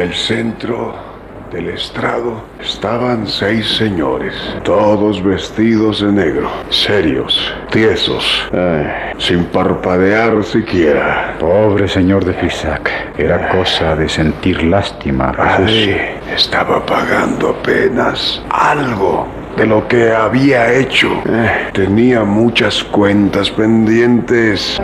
el centro del estrado estaban 6 señores, todos vestidos de negro, serios, tiesos, sin parpadear siquiera. Pobre señor de Frisac, era cosa de sentir lástima. Estaba pagando apenas algo de lo que había hecho. Tenía muchas cuentas pendientes.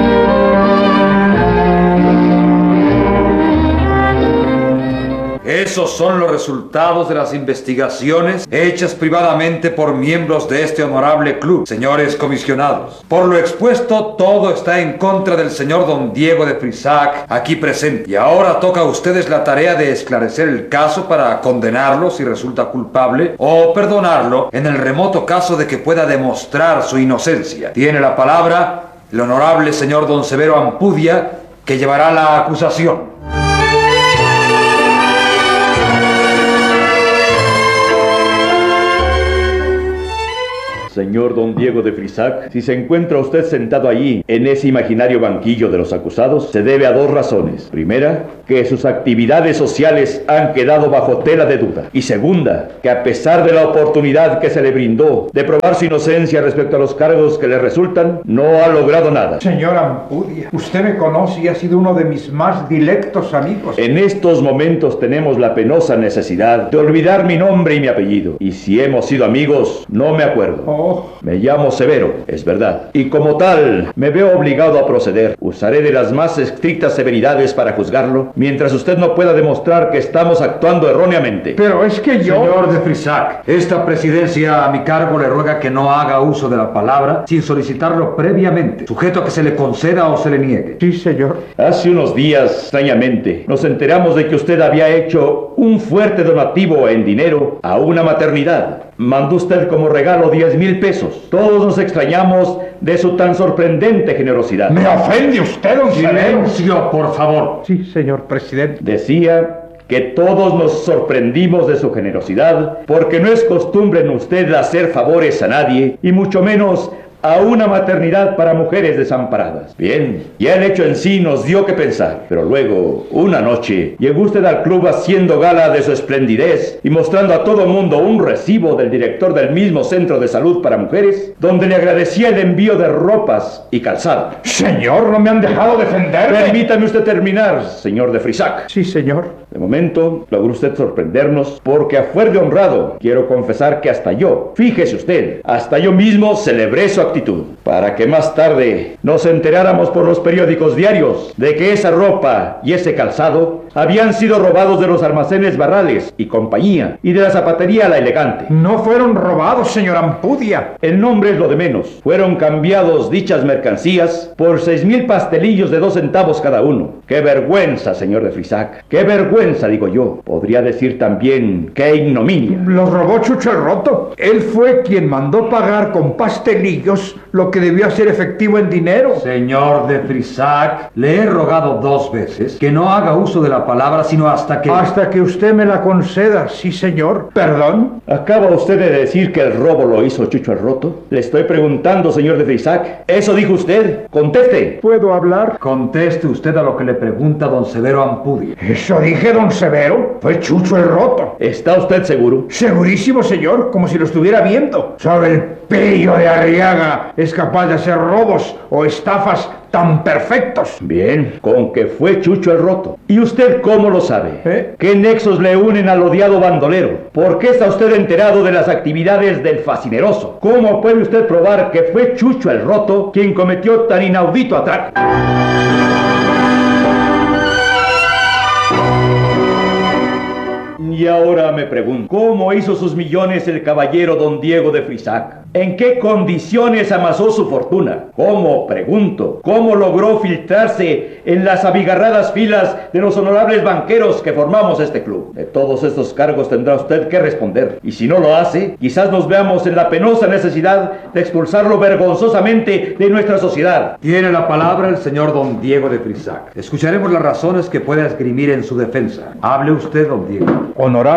Esos son los resultados de las investigaciones hechas privadamente por miembros de este honorable club, señores comisionados. Por lo expuesto, todo está en contra del señor don Diego de Frisac, aquí presente. Y ahora toca a ustedes la tarea de esclarecer el caso para condenarlo si resulta culpable o perdonarlo en el remoto caso de que pueda demostrar su inocencia. Tiene la palabra el honorable señor don Severo Ampudia, que llevará la acusación. Señor don Diego de Frisac, si se encuentra usted sentado allí, en ese imaginario banquillo de los acusados, se debe a 2 razones. Primera, que sus actividades sociales han quedado bajo tela de duda. Y segunda, que a pesar de la oportunidad que se le brindó de probar su inocencia respecto a los cargos que le resultan, no ha logrado nada. Señor Ampudia, usted me conoce y ha sido uno de mis más dilectos amigos. En estos momentos tenemos la penosa necesidad de olvidar mi nombre y mi apellido. Y si hemos sido amigos, no me acuerdo. Me llamo Severo, es verdad. Y como tal, me veo obligado a proceder. Usaré de las más estrictas severidades para juzgarlo, mientras usted no pueda demostrar que estamos actuando erróneamente. Pero es que yo... Señor de Frisac, esta presidencia a mi cargo le ruega que no haga uso de la palabra sin solicitarlo previamente, sujeto a que se le conceda o se le niegue. Sí, señor. Hace unos días, extrañamente, nos enteramos de que usted había hecho un fuerte donativo en dinero a una maternidad. Mandó usted como regalo 10,000 pesos. Todos nos extrañamos de su tan sorprendente generosidad. ¿Me ofende usted, don Severo? Silencio, por favor. Sí, señor presidente. Decía que todos nos sorprendimos de su generosidad, porque no es costumbre en usted hacer favores a nadie, y mucho menos a una maternidad para mujeres desamparadas. Bien, ya el hecho en sí nos dio que pensar, pero luego, una noche, llegó usted al club haciendo gala de su esplendidez y mostrando a todo mundo un recibo del director del mismo centro de salud para mujeres, donde le agradecía el envío de ropas y calzado. Señor, no me han dejado defenderme. Permítame usted terminar, señor de Frisac. Sí, señor. De momento, logró usted sorprendernos, porque a fuer de honrado, quiero confesar que hasta yo, fíjese usted, hasta yo mismo celebré su actitud, para que más tarde nos enteráramos por los periódicos diarios de que esa ropa y ese calzado habían sido robados de los almacenes Barrales y compañía y de la zapatería La Elegante. No fueron robados, señor Ampudia. El nombre es lo de menos. Fueron cambiados dichas mercancías por 6,000 pastelillos de 2 centavos cada uno. ¡Qué vergüenza, señor de Frisac! ¡Qué vergüenza, digo yo! Podría decir también ¡qué ignominia! Los robó Chucho el Roto. Él fue quien mandó pagar con pastelillos lo que debió ser efectivo en dinero. Señor de Frisac, le he rogado 2 veces que no haga uso de la palabra sino hasta que... Hasta que usted me la conceda, sí, señor. ¿Perdón? ¿Acaba usted de decir que el robo lo hizo Chucho el Roto? Le estoy preguntando, señor de Frisac. ¿Eso dijo usted? ¡Conteste! ¿Puedo hablar? Conteste usted a lo que le pregunta don Severo Ampudia. Eso dije, don Severo. Fue Chucho el Roto. ¿Está usted seguro? Segurísimo, señor, como si lo estuviera viendo. Sobre el Pello de Arriaga es capaz de hacer robos o estafas tan perfectos. Bien, con que fue Chucho el Roto. ¿Y usted cómo lo sabe? ¿Qué nexos le unen al odiado bandolero? ¿Por qué está usted enterado de las actividades del fascineroso? ¿Cómo puede usted probar que fue Chucho el Roto quien cometió tan inaudito atraco? Y ahora me pregunto, ¿cómo hizo sus millones el caballero don Diego de Frisac? ¿En qué condiciones amasó su fortuna? ¿Cómo, pregunto, cómo logró filtrarse en las abigarradas filas de los honorables banqueros que formamos este club? De todos estos cargos tendrá usted que responder. Y si no lo hace, quizás nos veamos en la penosa necesidad de expulsarlo vergonzosamente de nuestra sociedad. Tiene la palabra el señor don Diego de Frisac. Escucharemos las razones que pueda esgrimir en su defensa. Hable usted, don Diego. Honorables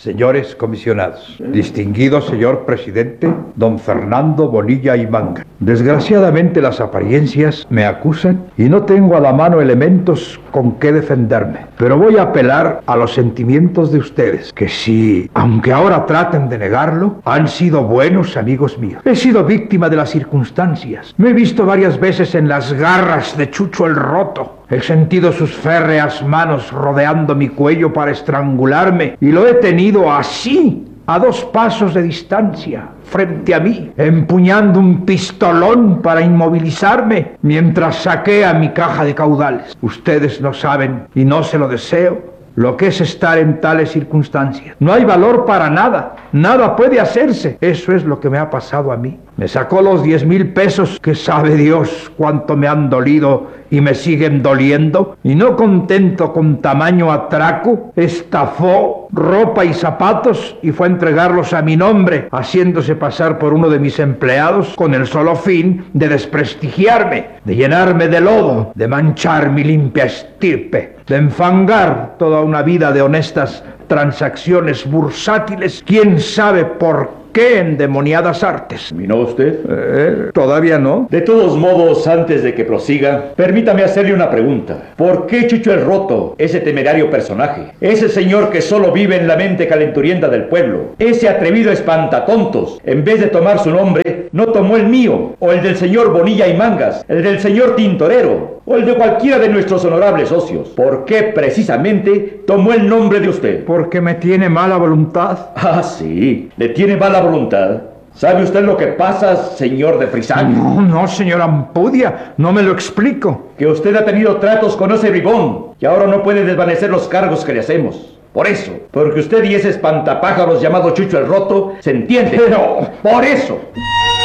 señores comisionados, distinguido señor presidente, don Fernando Bonilla y Manga. Desgraciadamente las apariencias me acusan y no tengo a la mano elementos con que defenderme. Pero voy a apelar a los sentimientos de ustedes, que si, aunque ahora traten de negarlo, han sido buenos amigos míos. He sido víctima de las circunstancias. Me he visto varias veces en las garras de Chucho el Roto. He sentido sus férreas manos rodeando mi cuello para estrangularme y lo he tenido así, a 2 pasos de distancia, frente a mí, empuñando un pistolón para inmovilizarme mientras saquea mi caja de caudales. Ustedes no saben, y no se lo deseo, lo que es estar en tales circunstancias. No hay valor para nada, nada puede hacerse. Eso es lo que me ha pasado a mí. Me sacó los 10,000 pesos que sabe Dios cuánto me han dolido y me siguen doliendo, y no contento con tamaño atraco, estafó ropa y zapatos y fue a entregarlos a mi nombre, haciéndose pasar por uno de mis empleados con el solo fin de desprestigiarme, de llenarme de lodo, de manchar mi limpia estirpe, de enfangar toda una vida de honestas transacciones bursátiles, quién sabe por qué endemoniadas artes. ¿Terminó usted? Todavía no. De todos modos, antes de que prosiga, permítame hacerle una pregunta. ¿Por qué Chucho el Roto, ese temerario personaje, ese señor que solo vive en la mente calenturienta del pueblo, ese atrevido espantatontos, en vez de tomar su nombre, no tomó el mío, o el del señor Bonilla y Mangas, el del señor Tintorero, o el de cualquiera de nuestros honorables socios? ¿Por qué precisamente tomó el nombre de usted? Porque me tiene mala voluntad. Ah, sí, le tiene mala voluntad. ¿Sabe usted lo que pasa, señor de Frisac? No, señor Ampudia, no me lo explico. Que usted ha tenido tratos con ese bribón y ahora no puede desvanecer los cargos que le hacemos. Por eso, porque usted y ese espantapájaros llamado Chucho el Roto se entienden. Pero, por eso.